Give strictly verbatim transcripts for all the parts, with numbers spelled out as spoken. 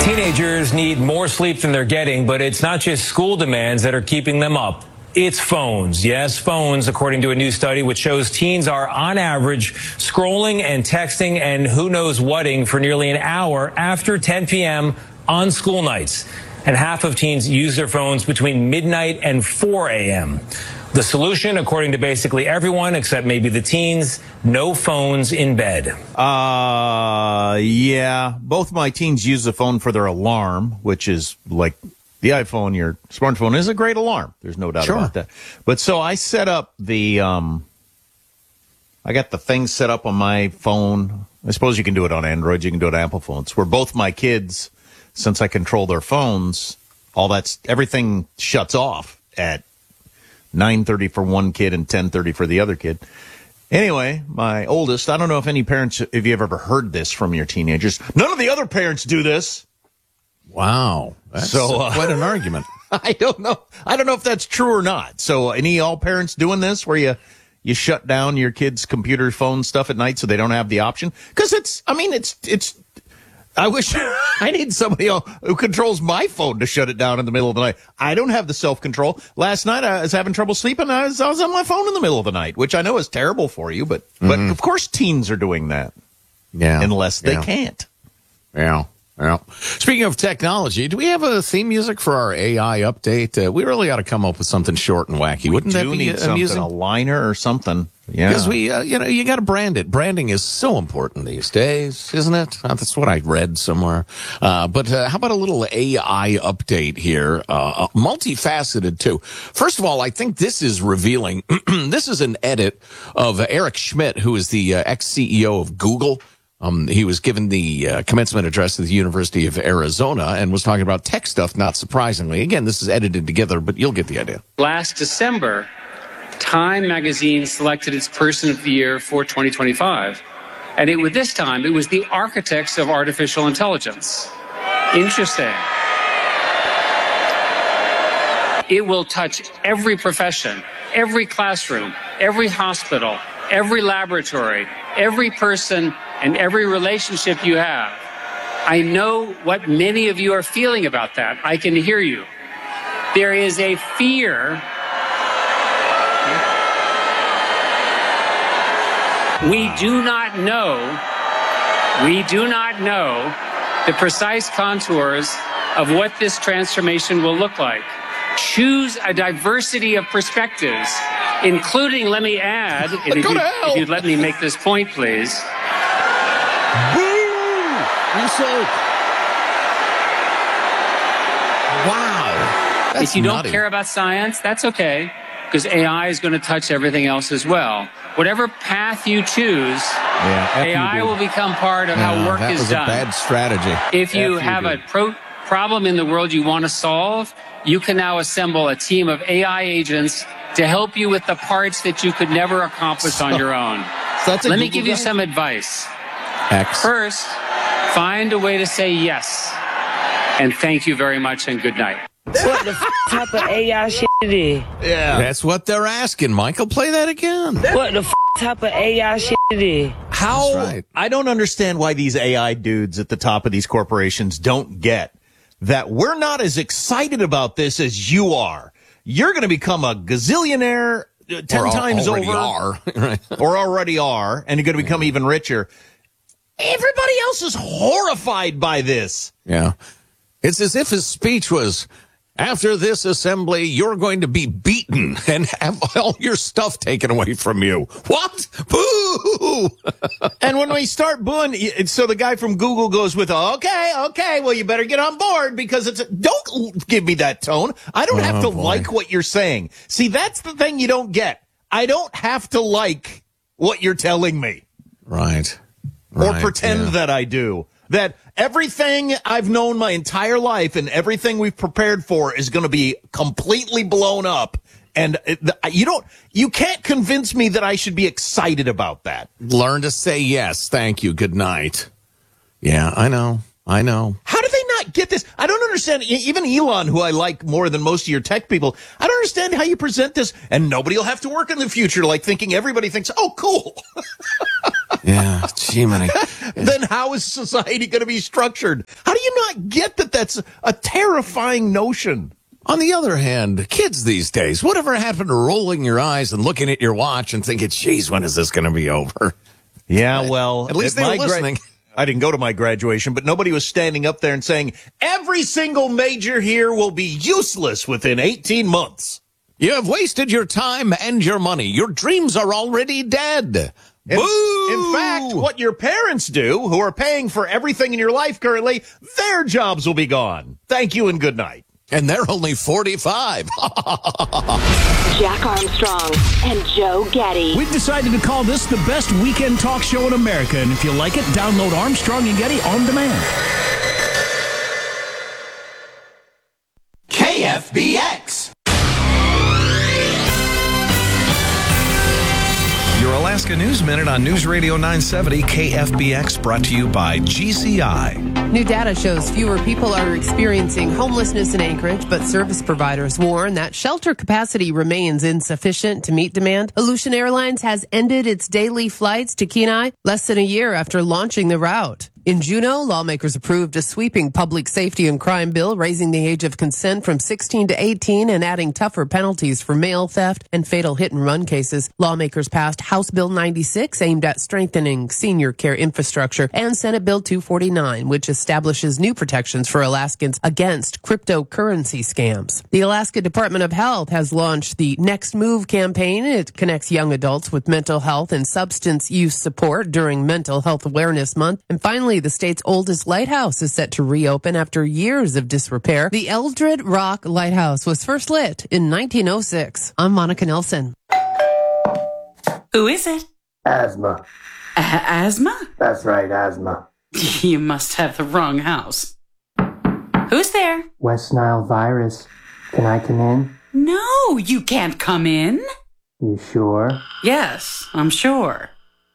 Teenagers need more sleep than they're getting, but it's not just school demands that are keeping them up. It's phones. Yes, phones, according to a new study which shows teens are, on average, scrolling and texting and who knows whating for nearly an hour after ten p.m. on school nights. And half of teens use their phones between midnight and four a.m. The solution, according to basically everyone except maybe the teens, no phones in bed. Uh, yeah. Both my teens use the phone for their alarm, which is like the iPhone, your smartphone is a great alarm. There's no doubt Sure. about that. But so I set up the, um, I got the thing set up on my phone. I suppose you can do it on Android. You can do it on Apple phones, where both my kids, since I control their phones, all that's, everything shuts off at nine thirty for one kid and ten thirty for the other kid. Anyway, my oldest, I don't know if any parents, if you've ever heard this from your teenagers. None of the other parents do this. Wow. That's So, uh, quite an argument. I don't know. I don't know if that's true or not. So any all parents doing this where you, you shut down your kids' computer, phone stuff at night so they don't have the option? Because it's, I mean, it's, it's, I wish I need somebody who controls my phone to shut it down in the middle of the night. I don't have the self-control. Last night I was having trouble sleeping. I was, I was on my phone in the middle of the night, which I know is terrible for you, but, mm-hmm. but of course teens are doing that. Yeah. Unless they yeah. can't. Yeah. Yeah. Speaking of technology, do we have a theme music for our A I update? Uh, we really ought to come up with something short and wacky. We Wouldn't do that be need uh, something, amusing? a liner or something. Yeah. Because we, uh, you know, you got to brand it. Branding is so important these days, isn't it? Uh, that's what I read somewhere. Uh, but uh, how about a little A I update here? Uh, multifaceted, too. First of all, I think this is revealing. This is an edit of uh, Eric Schmidt, who is the uh, ex-C E O of Google. Um, he was given the uh, commencement address at the University of Arizona and was talking about tech stuff, not surprisingly. Again, this is edited together, but you'll get the idea. Last December, Time magazine selected its Person of the Year for twenty twenty-five. And it, this time, it was the architects of artificial intelligence. Interesting. It will touch every profession, every classroom, every hospital, every laboratory, every person, and every relationship you have. I know what many of you are feeling about that. I can hear you. There is a fear. We do not know, we do not know the precise contours of what this transformation will look like. Choose a diversity of perspectives, including, let me add, and if, you, if you'd let me make this point, please. Wow. That's if you nutty. don't care about science, that's okay, because A I is going to touch everything else as well. Whatever path you choose, yeah, A I will become part of no, how work that is was done. A bad strategy. If you F have you a pro- problem in the world you want to solve, you can now assemble a team of A I agents to help you with the parts that you could never accomplish so, on your own. So that's a Let me Google give you guy? some advice. X. First, find a way to say yes. And thank you very much and good night. What the f- type of A I shit it is? Yeah. That's what they're asking. Michael, play that again. What the f- type of A I shit it is? How, That's right. I don't understand why these A I dudes at the top of these corporations don't get that we're not as excited about this as you are. You're going to become a gazillionaire uh, ten Or al- times already over. are. Right. Or already are, and you're going to become even richer. Everybody else is horrified by this. Yeah. It's as if his speech was, after this assembly, you're going to be beaten and have all your stuff taken away from you. What? Boo! And when we start booing, so the guy from Google goes with, okay, okay, well, you better get on board because it's, a, don't give me that tone. I don't Oh, have to boy. like what you're saying. See, that's the thing you don't get. I don't have to like what you're telling me Right. or Right, pretend yeah. that I do. That everything I've known my entire life and everything we've prepared for is going to be completely blown up. And it, the, you don't, you can't convince me that I should be excited about that. Learn to say yes. Thank you. Good night. Yeah, I know. I know. How do they not get this? I don't understand. E- Even Elon, who I like more than most of your tech people, I don't understand how you present this and nobody will have to work in the future, like thinking everybody thinks, oh, cool. Yeah, gee, many. Then how is society going to be structured? How do you not get that that's a terrifying notion? On the other hand, kids these days, whatever happened to rolling your eyes and looking at your watch and thinking, geez, when is this going to be over? Yeah, well, At least they were my gra- listening. I didn't go to my graduation, but nobody was standing up there and saying, every single major here will be useless within eighteen months. You have wasted your time and your money. Your dreams are already dead. In, Boo! in fact, what your parents do, who are paying for everything in your life currently, their jobs will be gone. Thank you and good night. And they're only forty-five. Jack Armstrong and Joe Getty. We've decided to call this the best weekend talk show in America, and if you like it, download Armstrong and Getty on demand. K F B X. Your Alaska News Minute on News Radio nine seventy K F B X, brought to you by G C I. New data shows fewer people are experiencing homelessness in Anchorage, but service providers warn that shelter capacity remains insufficient to meet demand. Aleutian Airlines has ended its daily flights to Kenai less than a year after launching the route. In Juneau, lawmakers approved a sweeping public safety and crime bill, raising the age of consent from sixteen to eighteen and adding tougher penalties for mail theft and fatal hit-and-run cases. Lawmakers passed House Bill ninety-six, aimed at strengthening senior care infrastructure, and Senate Bill two forty-nine, which establishes new protections for Alaskans against cryptocurrency scams. The Alaska Department of Health has launched the Next Move campaign. It connects young adults with mental health and substance use support during Mental Health Awareness Month. And finally, the state's oldest lighthouse is set to reopen after years of disrepair. The Eldred Rock Lighthouse was first lit in nineteen oh six. I'm Monica Nelson. Who is it? Asthma. A- asthma? That's right, asthma. You must have the wrong house. Who's there? West Nile virus. Can I come in? No, you can't come in. You sure? Yes, I'm sure.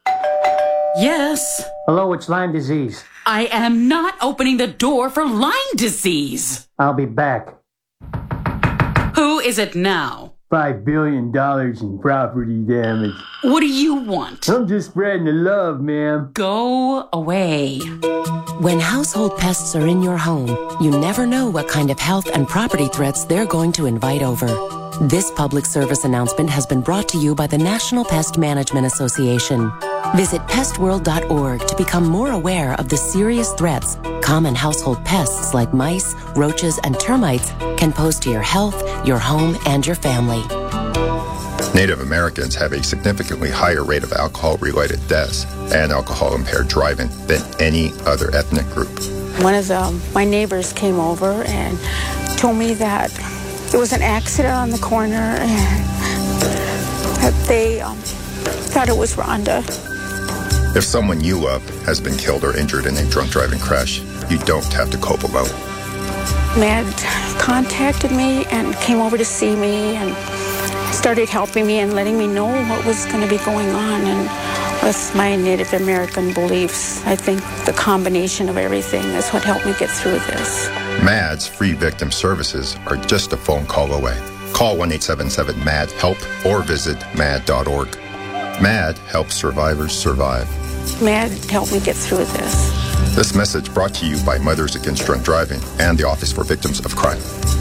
Yes. Hello, it's Lyme disease. I am not opening the door for Lyme disease. I'll be back. Who is it now? Five billion dollars in property damage. What do you want? I'm just spreading the love, ma'am. Go away. When household pests are in your home, you never know what kind of health and property threats they're going to invite over. This public service announcement has been brought to you by the National Pest Management Association. Visit pest world dot org to become more aware of the serious threats common household pests like mice, roaches, and termites can pose to your health, your home, and your family. Native Americans have a significantly higher rate of alcohol-related deaths and alcohol-impaired driving than any other ethnic group. One of the, my neighbors came over and told me that there was an accident on the corner and that they um, thought it was Rhonda. If someone you love has been killed or injured in a drunk driving crash, you don't have to cope alone. Mad contacted me and came over to see me and started helping me and letting me know what was going to be going on. And with my Native American beliefs, I think the combination of everything is what helped me get through this. MADD's free victim services are just a phone call away. Call one eight seven seven M A D HELP or visit mad dot org. MADD helps survivors survive. Mad helped me get through this. This message brought to you by Mothers Against Drunk Driving and the Office for Victims of Crime.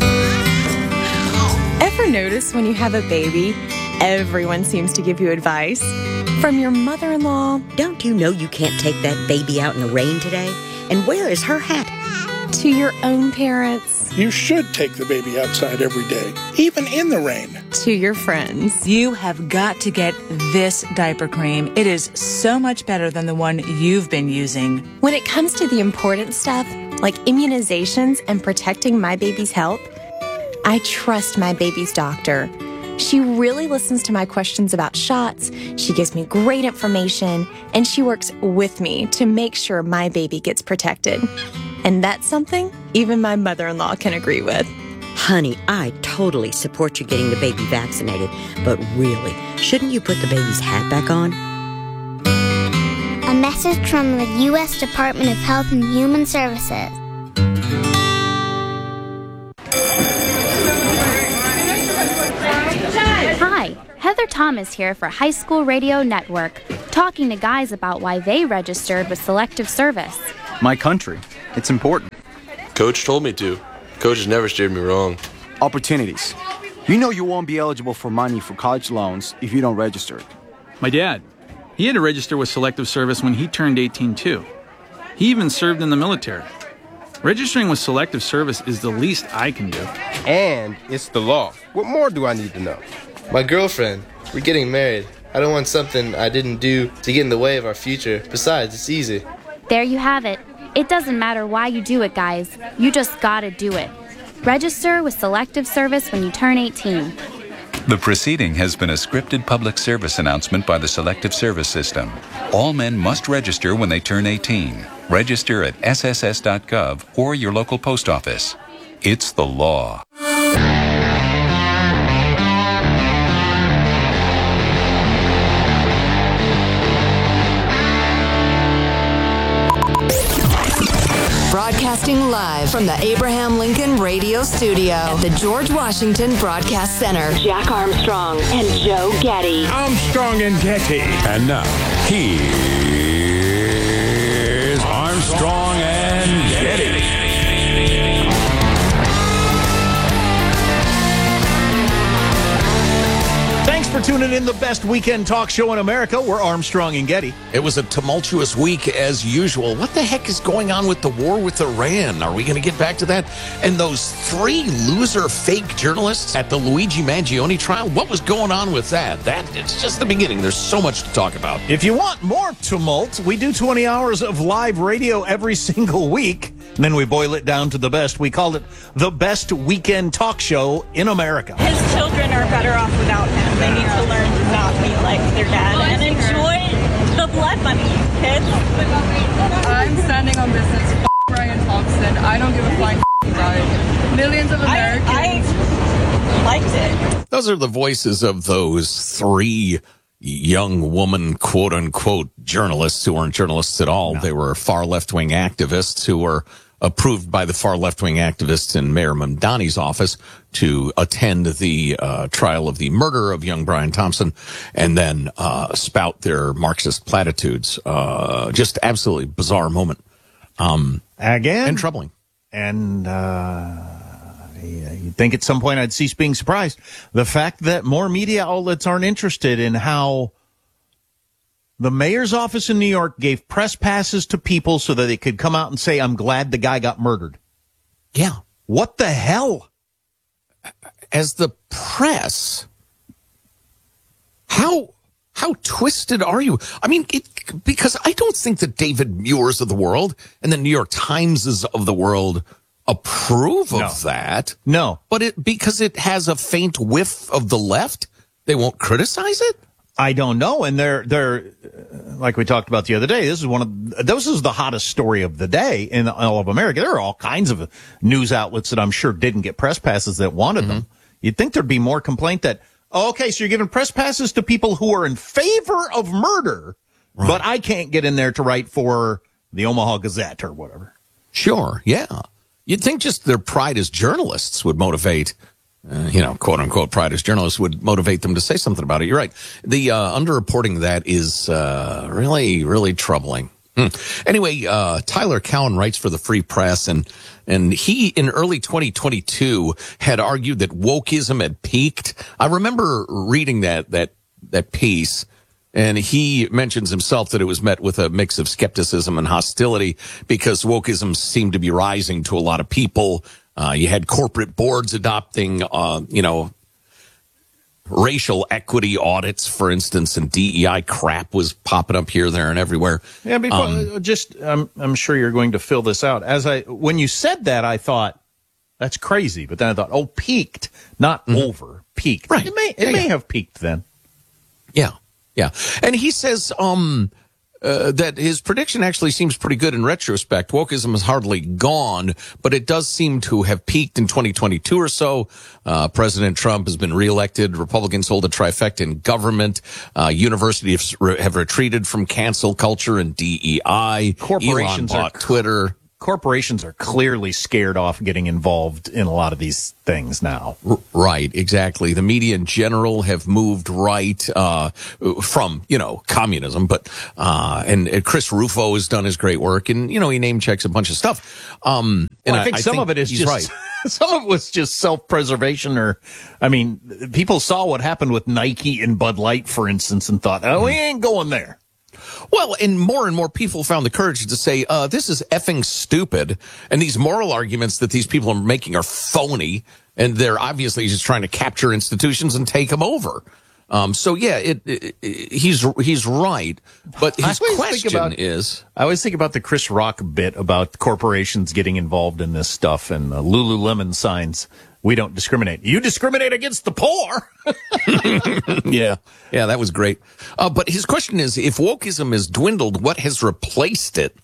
Ever notice when you have a baby, everyone seems to give you advice? From your mother-in-law. Don't you know you can't take that baby out in the rain today? And where is her hat? To your own parents. You should take the baby outside every day, even in the rain. To your friends. You have got to get this diaper cream. It is so much better than the one you've been using. When it comes to the important stuff, like immunizations and protecting my baby's health, I trust my baby's doctor. She really listens to my questions about shots, she gives me great information, and she works with me to make sure my baby gets protected. And that's something even my mother-in-law can agree with. Honey, I totally support you getting the baby vaccinated, but really, shouldn't you put the baby's hat back on? A message from the U S Department of Health and Human Services. Hi, Heather Thomas here for High School Radio Network. talking to guys about why they registered with Selective Service. My country. It's important. Coach told me to. Coach has never steered me wrong. Opportunities. You know you won't be eligible for money for college loans if you don't register. My dad, he had to register with Selective Service when he turned eighteen too. He even served in the military. Registering with Selective Service is the least I can do. And it's the law. What more do I need to know? My girlfriend, we're getting married. I don't want something I didn't do to get in the way of our future. Besides, it's easy. There you have it. It doesn't matter why you do it, guys. You just gotta do it. Register with Selective Service when you turn eighteen. The proceeding has been a scripted public service announcement by the Selective Service System. All men must register when they turn eighteen. Register at S S S dot gov or your local post office. It's the law. Broadcasting live from the Abraham Lincoln Radio Studio at the George Washington Broadcast Center. Jack Armstrong and Joe Getty. Armstrong and Getty. And now, here's Armstrong and Getty. Thanks for tuning in the best weekend talk show in America. We're Armstrong and Getty. It was a tumultuous week as usual. What the heck is going on with the war with Iran? Are we going to get back to that? And those three loser fake journalists at the Luigi Mangione trial, what was going on with that? That it's just the beginning. There's so much to talk about. If you want more tumult, we do twenty hours of live radio every single week. And then we boil it down to the best. We call it the best weekend talk show in America. His children are better off without him. They need to learn to not be like their dad and enjoy the blood money, kids. I'm standing on business. F*** Brian Thompson. I don't give a flying f*** about it. Millions of Americans. I, I liked it. Those are the voices of those three young woman, quote unquote, journalists who weren't journalists at all. No. They were far left wing activists who were approved by the far left wing activists in Mayor Mamdani's office to attend the uh, trial of the murder of young Brian Thompson and then uh, spout their Marxist platitudes. Uh, just absolutely bizarre moment. Um, Again. And troubling. And, uh, you'd think at some point I'd cease being surprised. The fact that more media outlets aren't interested in how the mayor's office in New York gave press passes to people so that they could come out and say, I'm glad the guy got murdered. Yeah. What the hell? As the press, how how twisted are you? I mean, it, because I don't think that David Muir's of the world and the New York Timeses of the world approve of No. that. No. But it because it has a faint whiff of the left, they won't criticize it? I don't know. And they're, they're, like we talked about the other day, this is one of, this is the hottest story of the day in all of America. There are all kinds of news outlets that I'm sure didn't get press passes that wanted mm-hmm. them. You'd think there'd be more complaint that, oh, okay, so you're giving press passes to people who are in favor of murder, right. but I can't get in there to write for the Omaha Gazette or whatever. Sure. Yeah. You'd think just their pride as journalists would motivate Uh, you know, quote unquote, pride as journalists would motivate them to say something about it. You're right. The uh, underreporting that is uh, really, really troubling. Hmm. Anyway, uh, Tyler Cowen writes for the Free Press, and and he in early twenty twenty-two had argued that wokeism had peaked. I remember reading that that that piece. And he mentions himself that it was met with a mix of skepticism and hostility because wokeism seemed to be rising to a lot of people. Uh, you had corporate boards adopting, uh, you know, racial equity audits, for instance, and D E I crap was popping up here, there, and everywhere. Yeah, before, um, just, I'm, I'm sure you're going to fill this out. As I, when you said that, I thought, that's crazy. But then I thought, oh, peaked, not mm-hmm. over, peaked. Right. It may, it yeah, may yeah. have peaked then. Yeah. Yeah. And he says, um, uh, that his prediction actually seems pretty good in retrospect. Wokeism is hardly gone, but it does seem to have peaked in twenty twenty-two or so. Uh, President Trump has been reelected. Republicans hold a trifecta in government. Uh, universities have retreated from cancel culture and D E I. Corporations Elon bought are Twitter. corporations are clearly scared off getting involved in a lot of these things now. Right, exactly. The media in general have moved right uh, from, you know, communism, but uh, and, and Chris Rufo has done his great work, and, you know, he name checks a bunch of stuff. Um, and well, I think I, I some think of it is he's just right. some of it was just self-preservation, or, I mean, people saw what happened with Nike and Bud Light, for instance, and thought, oh, we ain't going there. Well, and more and more people found the courage to say, uh, this is effing stupid. And these moral arguments that these people are making are phony. And they're obviously just trying to capture institutions and take them over. Um, so, yeah, it, it, it, he's he's right. But his question about, is... I always think about the Chris Rock bit about corporations getting involved in this stuff, and uh, Lululemon signs, we don't discriminate. You discriminate against the poor. yeah. Yeah, that was great. Uh, but his question is, if wokeism has dwindled, what has replaced it?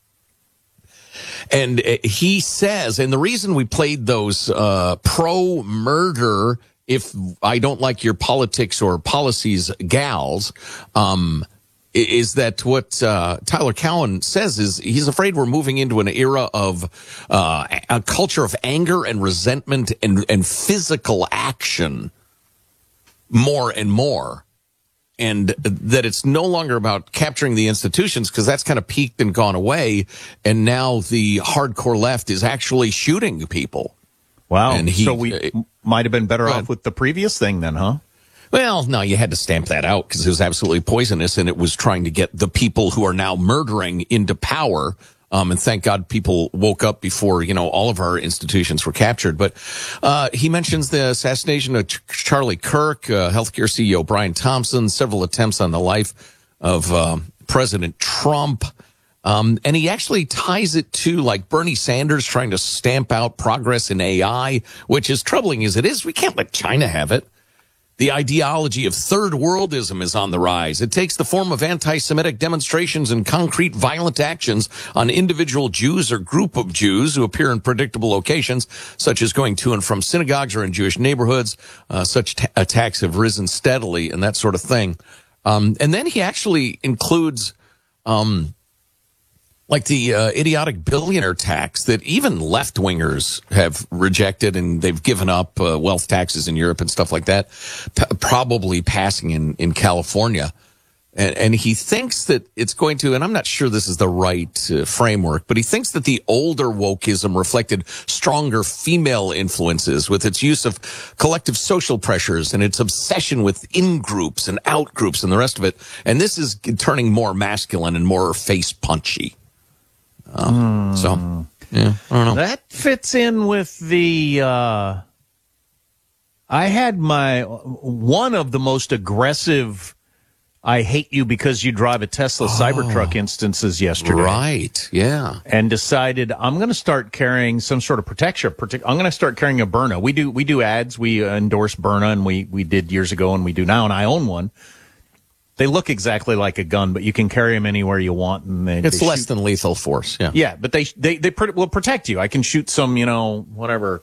And uh, he says, and the reason we played those uh, pro-murder, if I don't like your politics or policies, gals, um, is that what uh, Tyler Cowen says is he's afraid we're moving into an era of uh, a culture of anger and resentment and, and physical action more and more. And that it's no longer about capturing the institutions, because that's kind of peaked and gone away. And now the hardcore left is actually shooting people. Wow. And he, so we uh, might have been better off ahead. with the previous thing then, huh? Well, no, you had to stamp that out because it was absolutely poisonous, and it was trying to get the people who are now murdering into power. Um, and thank God people woke up before, you know, all of our institutions were captured. But uh, he mentions the assassination of Ch- Charlie Kirk, uh, healthcare C E O Brian Thompson, several attempts on the life of uh, President Trump. Um, and he actually ties it to, like, Bernie Sanders trying to stamp out progress in A I, which is troubling as it is. We can't let China have it. The ideology of third worldism is on the rise. It takes the form of anti-Semitic demonstrations and concrete violent actions on individual Jews or group of Jews who appear in predictable locations, such as going to and from synagogues or in Jewish neighborhoods. Uh, such t- attacks have risen steadily and that sort of thing. Um, and then he actually includes... Um, like the uh, idiotic billionaire tax that even left-wingers have rejected, and they've given up uh, wealth taxes in Europe and stuff like that, p- probably passing in, in California. And, and he thinks that it's going to, and I'm not sure this is the right uh, framework, but he thinks that the older wokeism reflected stronger female influences with its use of collective social pressures and its obsession with in-groups and out-groups and the rest of it. And this is turning more masculine and more face-punchy. Um, mm. So, yeah, I don't know. That fits in with the, uh, I had my, one of the most aggressive, I hate you because you drive a Tesla oh, Cybertruck instances yesterday. Right, yeah. And decided I'm going to start carrying some sort of protection. I'm going to start carrying a Byrna. We do, we do ads. We endorse Byrna, and we, we did years ago, and we do now, and I own one. They look exactly like a gun, but you can carry them anywhere you want. And they, it's they less shoot. than lethal force. Yeah, yeah, but they they they pr- will protect you. I can shoot some, you know, whatever,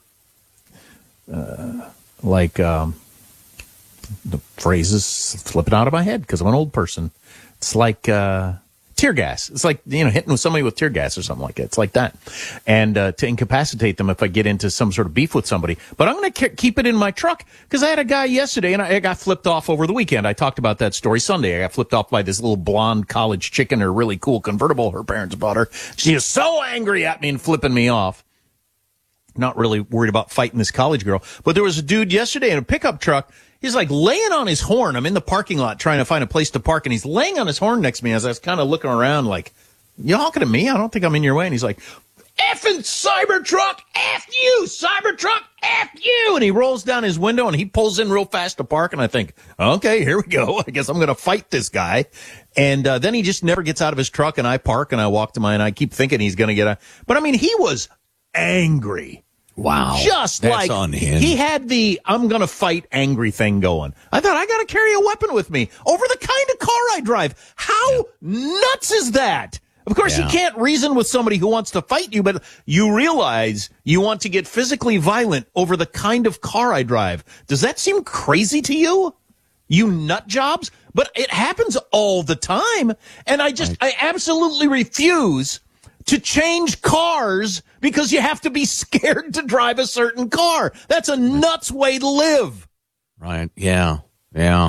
uh, like um, the phrases slipping out of my head because I'm an old person. It's like uh, tear gas. It's like, you know, hitting somebody with tear gas or something like that. It's like that, and uh, to incapacitate them if I get into some sort of beef with somebody. But I'm going to k- keep it in my truck because I had a guy yesterday, and I, I got flipped off over the weekend. I talked about that story Sunday. I got flipped off by this little blonde college chick in her really cool convertible her parents bought her. She was so angry at me and flipping me off. Not really worried about fighting this college girl. But there was a dude yesterday in a pickup truck. He's like laying on his horn. I'm in the parking lot trying to find a place to park, and he's laying on his horn next to me as I was kind of looking around like, you honking at me? I don't think I'm in your way. And he's like, effing Cybertruck, F you, Cybertruck, F you. And he rolls down his window, and he pulls in real fast to park, and I think, okay, here we go. I guess I'm going to fight this guy. And uh, then he just never gets out of his truck, and I park, and I walk to mine, and I keep thinking he's going to get out. But, I mean, he was angry. Wow. Just That's like unhinged. He had the I'm going to fight angry thing going. I thought, I got to carry a weapon with me over the kind of car I drive. How yeah. nuts is that? Of course, yeah. you can't reason with somebody who wants to fight you, but you realize you want to get physically violent over the kind of car I drive. Does that seem crazy to you? You nut jobs? But it happens all the time. And I just, right. I absolutely refuse to change cars because you have to be scared to drive a certain car. That's a nuts way to live. Right. Yeah. Yeah.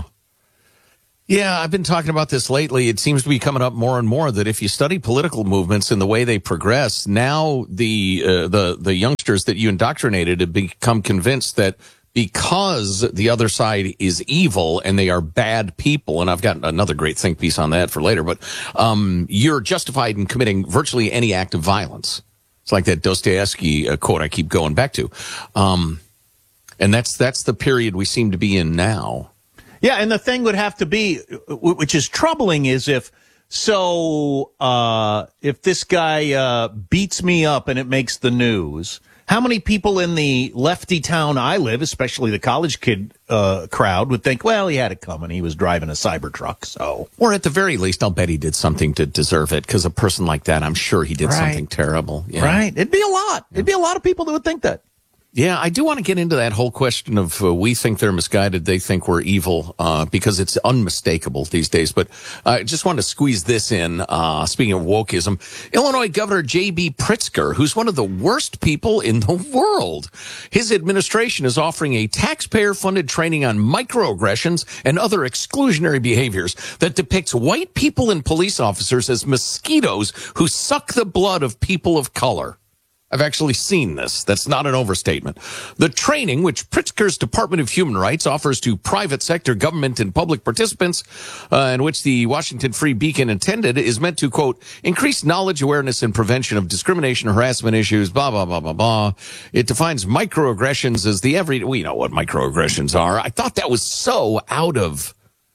Yeah, I've been talking about this lately. It seems to be coming up more and more that if you study political movements and the way they progress, now the uh, the the youngsters that you indoctrinated have become convinced that because the other side is evil and they are bad people, and I've got another great think piece on that for later, but um, you're justified in committing virtually any act of violence. It's like that Dostoevsky uh, quote I keep going back to. Um, and that's that's the period we seem to be in now. Yeah, and the thing would have to be, which is troubling, is if, so, uh, if this guy, uh, beats me up and it makes the news, how many people in the lefty town I live, especially the college kid, uh, crowd, would think, well, he had it coming. He was driving a Cybertruck, so. Or at the very least, I'll bet he did something to deserve it, because a person like that, I'm sure he did Right. something terrible. Yeah. Right. It'd be a lot. It'd be a lot of people that would think that. Yeah, I do want to get into that whole question of uh, we think they're misguided, they think we're evil, uh, because it's unmistakable these days. But I just wanted to squeeze this in, uh, speaking of wokeism. Illinois Governor J B Pritzker, who's one of the worst people in the world. His administration is offering a taxpayer-funded training on microaggressions and other exclusionary behaviors that depicts white people and police officers as mosquitoes who suck the blood of people of color. I've actually seen this. That's not an overstatement. The training, which Pritzker's Department of Human Rights offers to private sector government and public participants, uh, in which the Washington Free Beacon intended, is meant to, quote, increase knowledge, awareness, and prevention of discrimination, harassment issues, blah, blah, blah, blah, blah. It defines microaggressions as the every, we know what microaggressions are. I thought that was so out of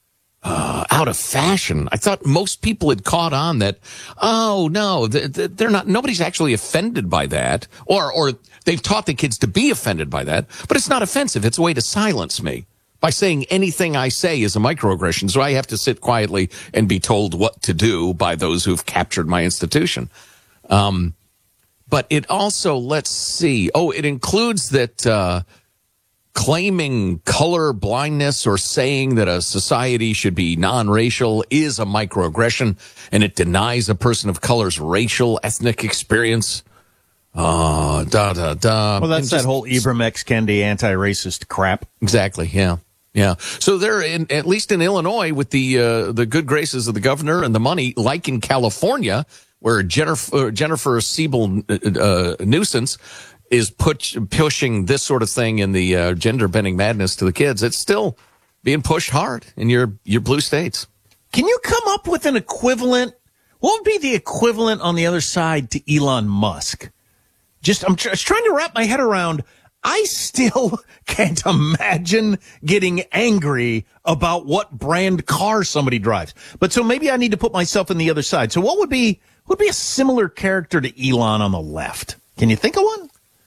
Uh, out of fashion. I thought most people had caught on that, oh, no, they're not, nobody's actually offended by that. Or, or they've taught the kids to be offended by that. But it's not offensive. It's a way to silence me by saying anything I say is a microaggression. So I have to sit quietly and be told what to do by those who've captured my institution. Um, but it also, let's see. Oh, it includes that, uh, claiming color blindness or saying that a society should be non-racial is a microaggression, and it denies a person of color's racial, ethnic experience. Uh, da, da, da. Well, that's And that just- whole Ibram X. Kendi anti-racist crap. Exactly, yeah. Yeah. So they're in, at least in Illinois, with the, uh, the good graces of the governor and the money, like in California, where Jennifer, uh, Jennifer Siebel, uh, nuisance is put, pushing this sort of thing in the uh, gender bending madness to the kids. It's still being pushed hard in your, your blue states. Can you come up with an equivalent? What would be the equivalent on the other side to Elon Musk? Just, I'm tr- trying to wrap my head around. I still can't imagine getting angry about what brand car somebody drives. But so maybe I need to put myself on the other side. So what would be, would be a similar character to Elon on the left? Can you think of one?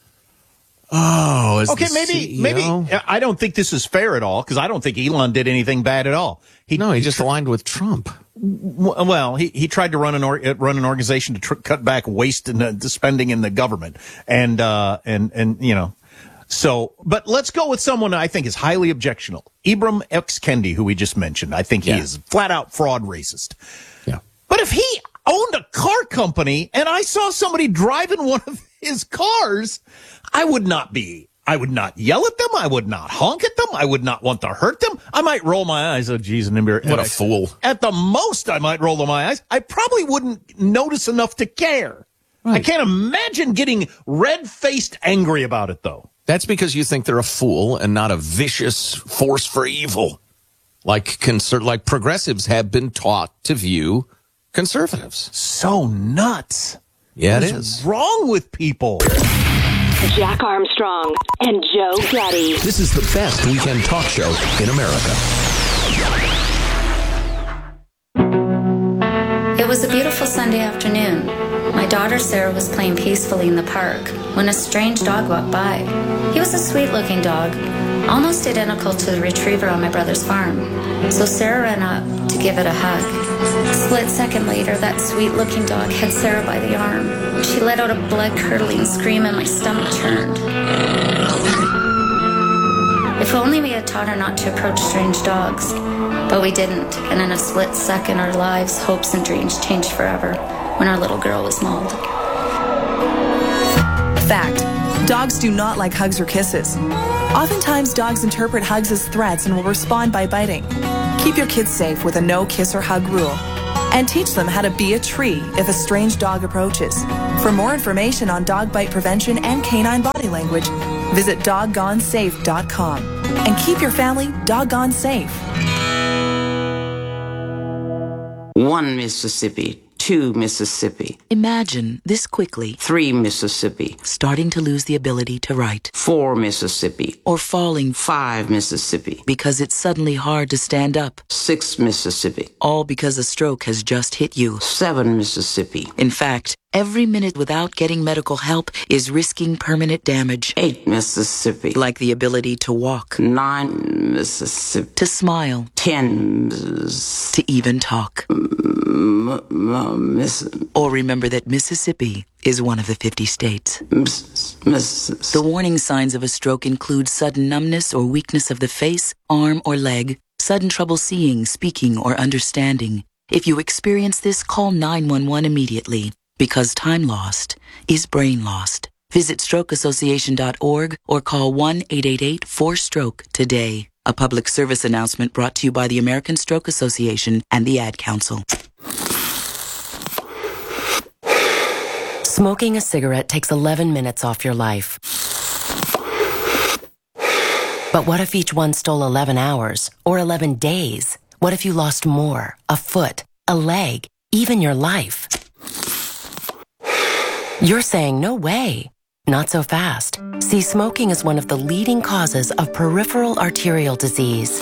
Oh, is okay, the maybe, C E O? maybe, I don't think this is fair at all, because I don't think Elon did anything bad at all. He, no, he just aligned with Trump. Well, he, he tried to run an or, run an organization to tr- cut back waste and uh, spending in the government. And, uh, and, and, you know, so, but let's go with someone I think is highly objectionable. Ibram X. Kendi, who we just mentioned. I think he Yeah. is flat out fraud racist. Yeah. But if he owned a car company and I saw somebody driving one of his cars, I would not be, I would not yell at them. I would not honk at them. I would not want to hurt them. I might roll my eyes. Oh, geez. And What a fool. At the most, I might roll my eyes. I probably wouldn't notice enough to care. Right. I can't imagine getting red-faced angry about it, though. That's because you think they're a fool and not a vicious force for evil. Like conser- like progressives have been taught to view conservatives. So nuts. Yeah, What it is is. wrong with people? Jack Armstrong and Joe Getty. This is the best weekend talk show in America. It was a beautiful Sunday afternoon. My daughter Sarah was playing peacefully in the park when a strange dog walked by. He was a sweet-looking dog, almost identical to the retriever on my brother's farm. So Sarah ran up to give it a hug. A split second later, that sweet-looking dog had Sarah by the arm. She let out a blood-curdling scream and my stomach churned. If only we had taught her not to approach strange dogs. But we didn't, and in a split second our lives, hopes, and dreams changed forever when our little girl was mauled. fact, dogs do not like hugs or kisses. Oftentimes, dogs interpret hugs as threats and will respond by biting. Keep your kids safe with a no kiss or hug rule. And teach them how to be a tree if a strange dog approaches. For more information on dog bite prevention and canine body language, visit doggone safe dot com. And keep your family doggone safe. One Mississippi. Two Mississippi. Imagine this quickly. Three Mississippi. Starting to lose the ability to write. Four Mississippi. Or falling. Five Mississippi. Because it's suddenly hard to stand up. Six Mississippi. All because a stroke has just hit you. Seven Mississippi. In fact, every minute without getting medical help is risking permanent damage. Eight Mississippi. Like the ability to walk. Nine Mississippi. To smile. Ten. To even talk. M- m- miss- or remember that Mississippi is one of the fifty states. Miss- miss- the warning signs of a stroke include sudden numbness or weakness of the face, arm, or leg, sudden trouble seeing, speaking, or understanding. If you experience this, call nine one one immediately, because time lost is brain lost. Visit stroke association dot org or call one eight eight eight four stroke today. A public service announcement brought to you by the American Stroke Association and the Ad Council. Smoking a cigarette takes eleven minutes off your life. But what if each one stole eleven hours or eleven days? What if you lost more? A foot, a leg, even your life? You're saying no way. Not so fast. See, smoking is one of the leading causes of peripheral arterial disease.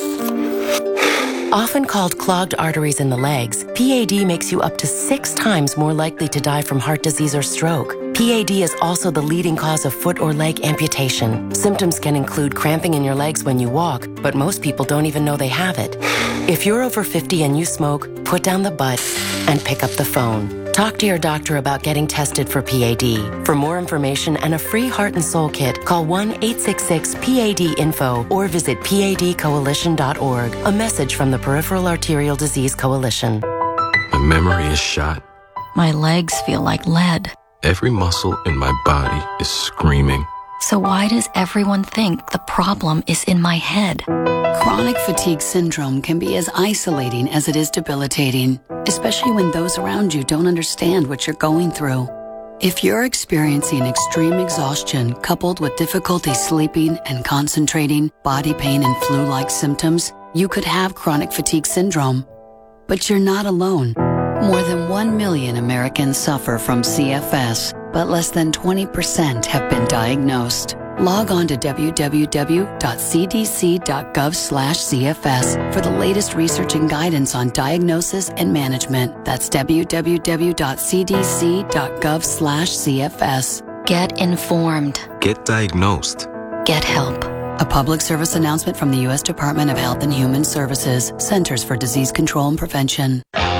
Often called clogged arteries in the legs, P A D makes you up to six times more likely to die from heart disease or stroke. P A D is also the leading cause of foot or leg amputation. Symptoms can include cramping in your legs when you walk, but most people don't even know they have it. If you're over fifty and you smoke, put down the butt and pick up the phone. Talk to your doctor about getting tested for P A D. For more information and a free heart and soul kit, call one eight six six P A D info or visit P A D coalition dot org. A message from the Peripheral Arterial Disease Coalition. My memory is shot. My legs feel like lead. Every muscle in my body is screaming. So why does everyone think the problem is in my head? Chronic fatigue syndrome can be as isolating as it is debilitating, especially when those around you don't understand what you're going through. If you're experiencing extreme exhaustion coupled with difficulty sleeping and concentrating, body pain and flu-like symptoms, you could have chronic fatigue syndrome. But you're not alone. More than one million Americans suffer from C F S, but less than twenty percent have been diagnosed. Log on to w w w dot c d c dot gov slash C F S for the latest research and guidance on diagnosis and management. That's w w w dot c d c dot gov slash C F S. Get informed. Get diagnosed. Get help. A public service announcement from the U S Department of Health and Human Services, Centers for Disease Control and Prevention.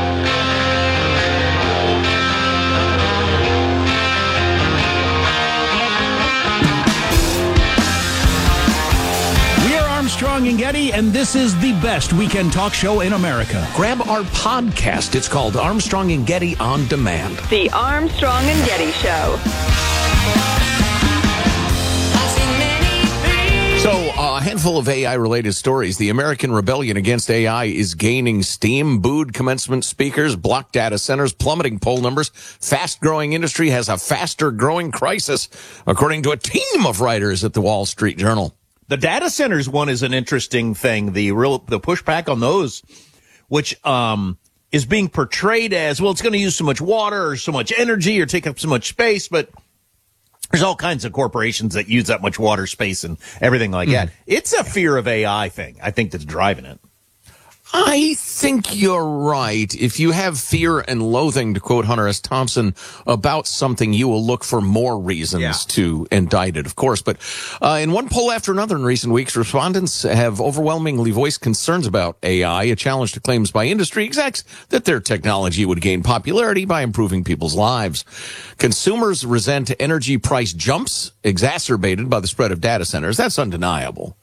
Armstrong and Getty, and this is the best weekend talk show in America. Grab our podcast. It's called Armstrong and Getty On Demand. The Armstrong and Getty Show. So, uh, a handful of A I-related stories. The American rebellion against A I is gaining steam. Booed commencement speakers, blocked data centers, plummeting poll numbers. Fast-growing industry has a faster-growing crisis, according to a team of writers at the Wall Street Journal. The data centers one is an interesting thing. The real, the pushback on those, which, um, is being portrayed as, well, it's going to use so much water or so much energy or take up so much space, but there's all kinds of corporations that use that much water, space, and everything like mm. that. It's a fear of A I thing, I think, that's driving it. I think you're right. If you have fear and loathing, to quote Hunter S. Thompson, about something, you will look for more reasons yeah. to indict it, of course. But uh, in one poll after another in recent weeks, respondents have overwhelmingly voiced concerns about A I, a challenge to claims by industry execs that their technology would gain popularity by improving people's lives. Consumers resent energy price jumps exacerbated by the spread of data centers. That's undeniable.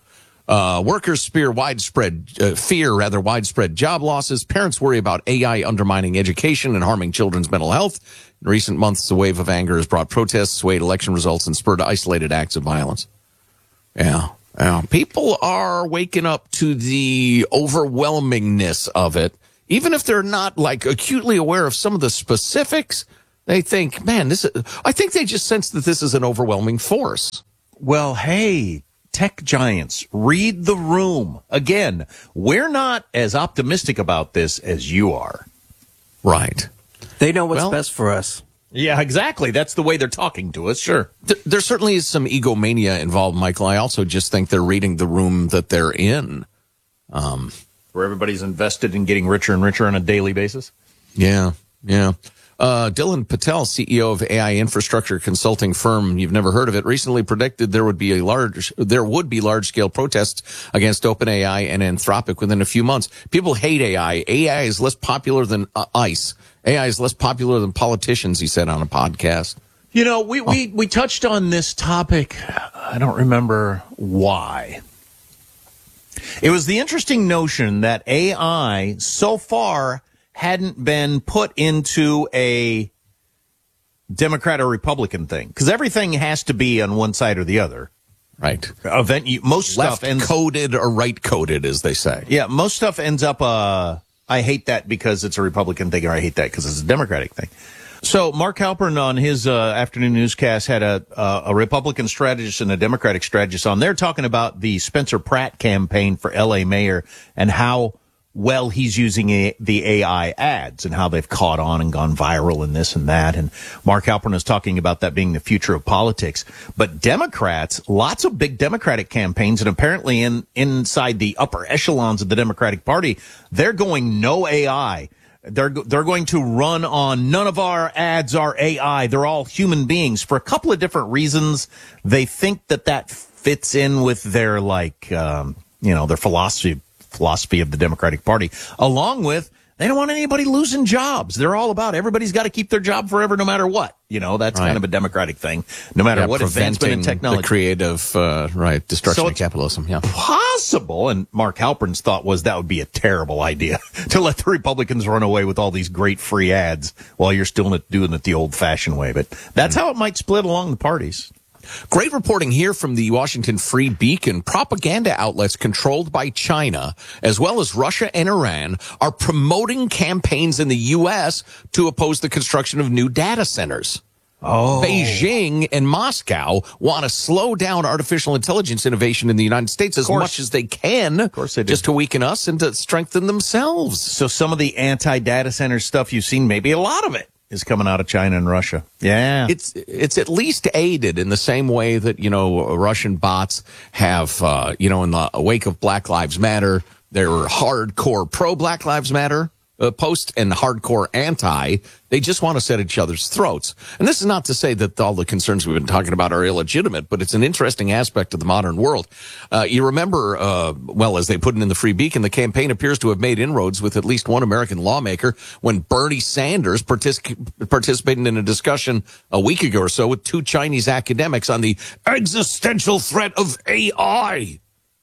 Uh, workers fear widespread, uh, fear rather widespread job losses. Parents worry about A I undermining education and harming children's mental health. In recent months, a wave of anger has brought protests, swayed election results, and spurred isolated acts of violence. Yeah. Yeah. People are waking up to the overwhelmingness of it. Even if they're not like acutely aware of some of the specifics, they think, man, this is, I think they just sense that this is an overwhelming force. Well, hey, tech giants, read the room. Again, we're not as optimistic about this as you are. Right. They know what's Well, best for us. Yeah, exactly. That's the way they're talking to us. Sure. There, there certainly is some egomania involved, Michael. I also just think they're reading the room that they're in. Um, Where everybody's invested in getting richer and richer on a daily basis. Yeah, yeah. Uh, Dylan Patel, C E O of A I infrastructure consulting firm, you've never heard of it, recently predicted there would be a large, there would be large scale protests against OpenAI and Anthropic within a few months. People hate A I. A I is less popular than uh, ICE. A I is less popular than politicians, he said on a podcast. You know, we, we, we touched on this topic. I don't remember why. It was the interesting notion that A I so far hadn't been put into a Democrat or Republican thing, because everything has to be on one side or the other. Right. Event, most Left stuff ends coded or right coded, as they say. Yeah, most stuff ends up, uh, I hate that because it's a Republican thing, or I hate that because it's a Democratic thing. So Mark Halpern on his uh, afternoon newscast had a uh, a Republican strategist and a Democratic strategist on. They're talking about the Spencer Pratt campaign for L A mayor and how well he's using a, the A I ads and how they've caught on and gone viral and this and that. And Mark Halpern is talking about that being the future of politics. But Democrats, lots of big Democratic campaigns, and apparently in inside the upper echelons of the Democratic Party, they're going no A I. They're they're going to run on none of our ads are A I. They're all human beings for a couple of different reasons. They think that that fits in with their like um, you know their philosophy philosophy of the Democratic Party, along with they don't want anybody losing jobs. They're all about everybody's got to keep their job forever, no matter what. You know, that's Right. kind of a Democratic thing, no matter Yeah, what advancement in preventing technology. the creative, uh, right, destruction So of it's capitalism. Yeah. Possible, and Mark Halpern's thought was that would be a terrible idea to let the Republicans run away with all these great free ads while you're still doing it the old-fashioned way. But that's how it might split along the parties. Great reporting here from the Washington Free Beacon. Propaganda outlets controlled by China, as well as Russia and Iran, are promoting campaigns in the U S to oppose the construction of new data centers. Oh. Beijing and Moscow want to slow down artificial intelligence innovation in the United States as much as they can, of course they do. just to weaken us and to strengthen themselves. So some of the anti-data center stuff you've seen, maybe a lot of it, is coming out of China and Russia. Yeah. It's it's at least aided in the same way that, you know, Russian bots have, uh, you know, in the wake of Black Lives Matter, they're hardcore pro-Black Lives Matter uh, post and hardcore anti. They just want to set each other's throats. And this is not to say that all the concerns we've been talking about are illegitimate, but it's an interesting aspect of the modern world. Uh, you remember, uh, well, as they put it in the Free Beacon, the campaign appears to have made inroads with at least one American lawmaker when Bernie Sanders partic- participated in a discussion a week ago or so with two Chinese academics on the existential threat of A I.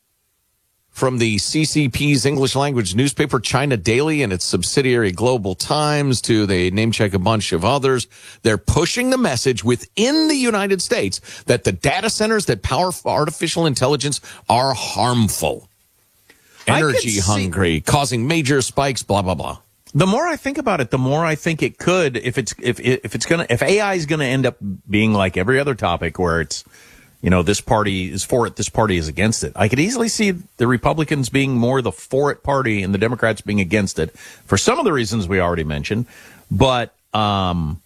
From the C C P's English language newspaper, China Daily, and its subsidiary Global Times, to they name check a bunch of others, they're pushing the message within the United States that the data centers that power artificial intelligence are harmful, energy hungry, causing major spikes, blah, blah, blah. The more I think about it, the more I think it could, if it's if if it's gonna if A I is gonna end up being like every other topic where it's, you know, this party is for it, this party is against it. I could easily see the Republicans being more the for it party and the Democrats being against it for some of the reasons we already mentioned. But um,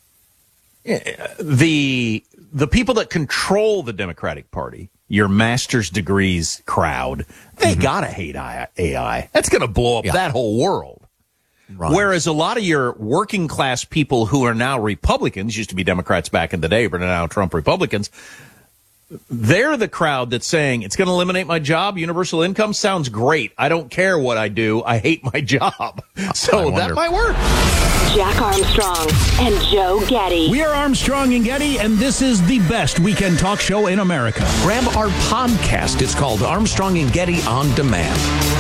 the the people that control the Democratic Party, your master's degrees crowd, they mm-hmm. gotta hate A I. That's gonna blow up yeah. that whole world. Right. Whereas a lot of your working class people who are now Republicans, used to be Democrats back in the day, but are now Trump Republicans, they're the crowd that's saying it's going to eliminate my job. Universal income sounds great. I don't care what I do. I hate my job. So that might work. Jack Armstrong and Joe Getty. We are Armstrong and Getty, and this is the best weekend talk show in America. Grab our podcast. It's called Armstrong and Getty On Demand.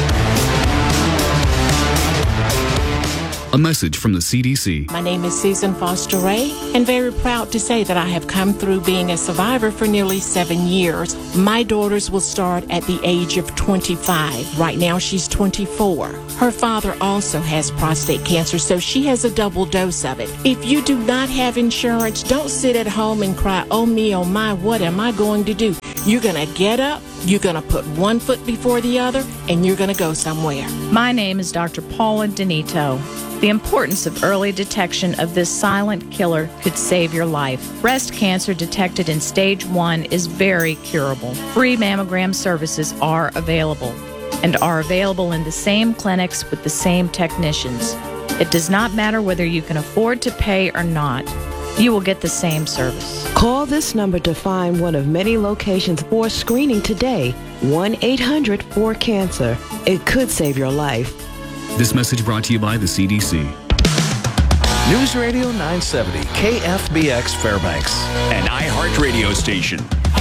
A message from the C D C. My name is Susan Foster Ray, and very proud to say that I have come through being a survivor for nearly seven years. My daughters will start at the age of twenty-five. Right now, she's twenty-four. Her father also has prostate cancer, so she has a double dose of it. If you do not have insurance, don't sit at home and cry, oh me, oh my, what am I going to do? You're going to get up, you're going to put one foot before the other, and you're going to go somewhere. My name is Doctor Paula Denito. The importance of early detection of this silent killer could save your life. Breast cancer detected in stage one is very curable. Free mammogram services are available and are available in the same clinics with the same technicians. It does not matter whether you can afford to pay or not. You will get the same service. Call this number to find one of many locations for screening today. one eight hundred four cancer. It could save your life. This message brought to you by the C D C. News Radio nine seventy, K F B X Fairbanks, an iHeart radio station.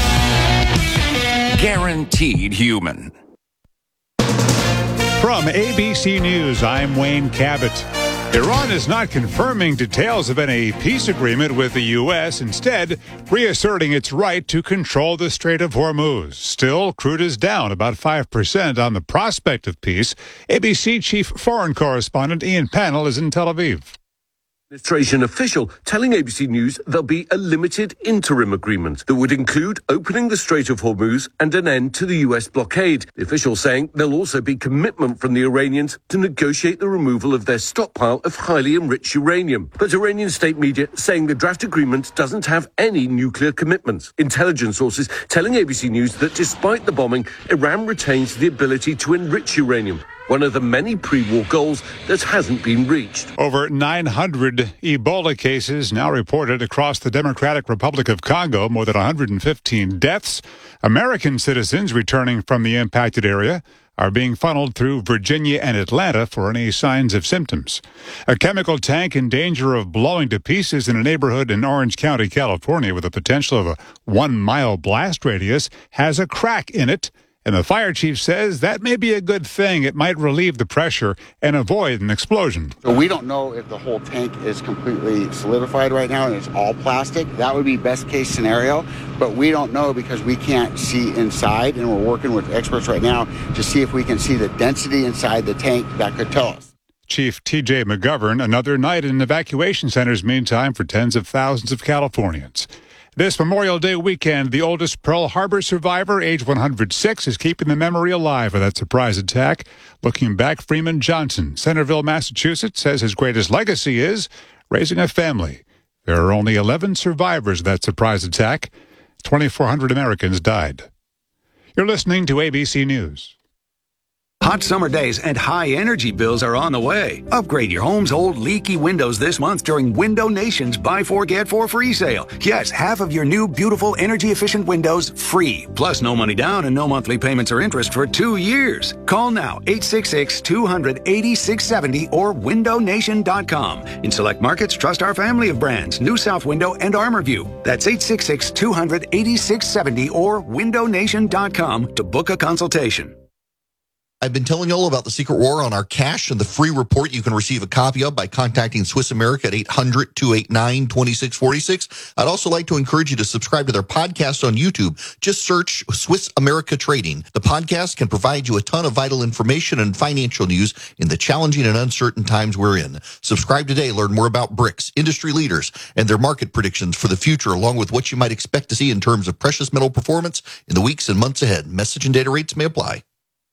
Guaranteed human. From A B C News, I'm Wayne Cabot. Iran is not confirming details of any peace agreement with the U S, instead reasserting its right to control the Strait of Hormuz. Still, crude is down about five percent on the prospect of peace. A B C chief foreign correspondent Ian Pannell is in Tel Aviv. Administration official telling A B C News there'll be a limited interim agreement that would include opening the Strait of Hormuz and an end to the U S blockade. The official saying there'll also be commitment from the Iranians to negotiate the removal of their stockpile of highly enriched uranium. But Iranian state media saying the draft agreement doesn't have any nuclear commitments. Intelligence sources telling A B C News that despite the bombing, Iran retains the ability to enrich uranium, one of the many pre-war goals that hasn't been reached. Over nine hundred Ebola cases now reported across the Democratic Republic of Congo, more than one hundred fifteen deaths. American citizens returning from the impacted area are being funneled through Virginia and Atlanta for any signs of symptoms. A chemical tank in danger of blowing to pieces in a neighborhood in Orange County, California, with a potential of a one-mile blast radius, has a crack in it. And the fire chief says that may be a good thing. It might relieve the pressure and avoid an explosion. So we don't know if the whole tank is completely solidified right now and it's all plastic. That would be best case scenario, but we don't know because we can't see inside, and we're working with experts right now to see if we can see the density inside the tank that could tell us. Chief T J McGovern, another night in evacuation centers meantime for tens of thousands of Californians. This Memorial Day weekend, the oldest Pearl Harbor survivor, age one hundred six, is keeping the memory alive of that surprise attack. Looking back, Freeman Johnson, Centerville, Massachusetts, says his greatest legacy is raising a family. There are only eleven survivors of that surprise attack. twenty-four hundred Americans died. You're listening to A B C News. Hot summer days and high energy bills are on the way. Upgrade your home's old leaky windows this month during Window Nation's Buy Four Get Four free sale. Yes, half of your new beautiful energy efficient windows free. Plus no money down and no monthly payments or interest for two years. Call now eight six six, two hundred, eighty-six seventy or window nation dot com. In select markets, trust our family of brands, New South Window and ArmorView. That's eight six six, two hundred, eighty-six seventy or window nation dot com to book a consultation. I've been telling you all about the secret war on our cash and the free report you can receive a copy of by contacting Swiss America at eight hundred, two eight nine, two six four six. I'd also like to encourage you to subscribe to their podcast on YouTube. Just search Swiss America Trading. The podcast can provide you a ton of vital information and financial news in the challenging and uncertain times we're in. Subscribe today. Learn more about BRICS, industry leaders, and their market predictions for the future, along with what you might expect to see in terms of precious metal performance in the weeks and months ahead. Message and data rates may apply.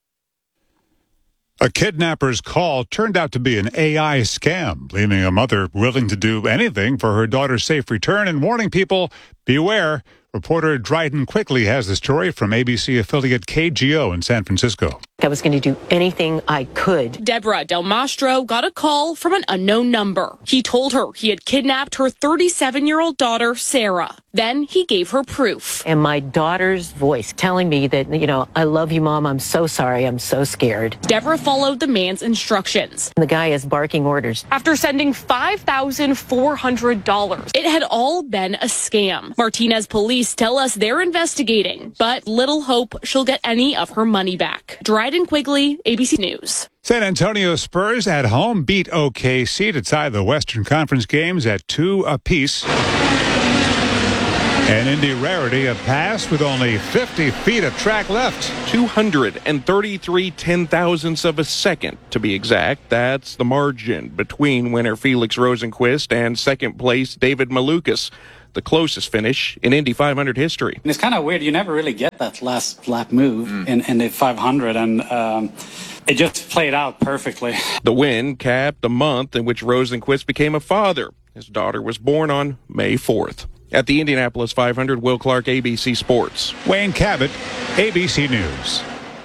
A kidnapper's call turned out to be an A I scam, leaving a mother willing to do anything for her daughter's safe return and warning people, beware. Reporter Dryden Quickly has the story from A B C affiliate K G O in San Francisco. I was going to do anything I could. Deborah Del Mastro got a call from an unknown number. He told her he had kidnapped her thirty-seven-year-old daughter, Sarah. Then he gave her proof. And my daughter's voice telling me that, you know, I love you, Mom. I'm so sorry. I'm so scared. Deborah followed the man's instructions. The guy is barking orders. After sending five thousand four hundred dollars, it had all been a scam. Martinez police tell us they're investigating, but little hope she'll get any of her money back. Dryden Quigley, A B C News. San Antonio Spurs at home beat O K C to tie the Western Conference games at two apiece. And Indy Rarity, a pass with only fifty feet of track left. two hundred thirty-three ten thousandths of a second, to be exact. That's the margin between winner Felix Rosenquist and second place David Malukas. The closest finish in Indy five hundred history. It's kind of weird. You never really get that last lap move mm. in, in the five hundred, and um, it just played out perfectly. The win capped a month in which Rosenquist became a father. His daughter was born on May fourth. At the Indianapolis five hundred, Will Clark, A B C Sports. Wayne Cabot, A B C News.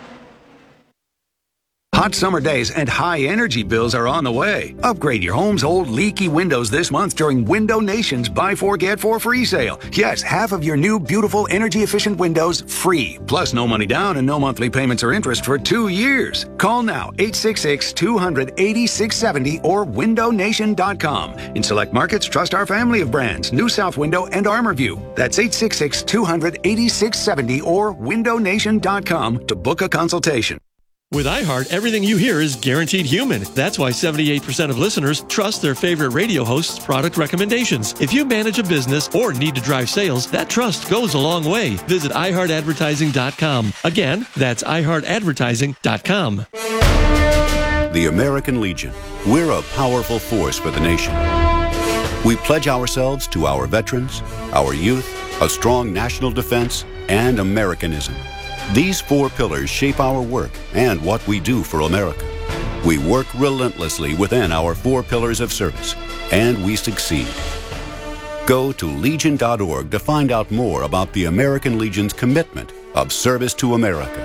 Hot summer days and high energy bills are on the way. Upgrade your home's old leaky windows this month during Window Nation's Buy Four Get Four free sale. Yes, half of your new beautiful energy efficient windows free. Plus no money down and no monthly payments or interest for two years. Call now eight six six, two hundred, eighty-six seventy or window nation dot com. In select markets, trust our family of brands, New South Window and ArmorView. That's eight six six, two hundred, eighty-six seventy or window nation dot com to book a consultation. With iHeart, everything you hear is guaranteed human. That's why seventy-eight percent of listeners trust their favorite radio hosts' product recommendations. If you manage a business or need to drive sales, that trust goes a long way. Visit i heart advertising dot com. Again, that's i heart advertising dot com. The American Legion. We're a powerful force for the nation. We pledge ourselves to our veterans, our youth, a strong national defense, and Americanism. These four pillars shape our work and what we do for America. We work relentlessly within our four pillars of service, and we succeed. Go to legion dot org to find out more about the American Legion's commitment of service to America.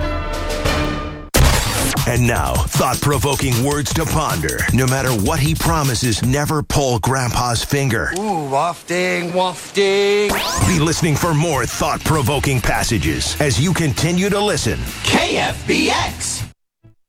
And now, thought-provoking words to ponder. No matter what he promises, never pull Grandpa's finger. Ooh, wafting, wafting. Be listening for more thought-provoking passages as you continue to listen. K F B X.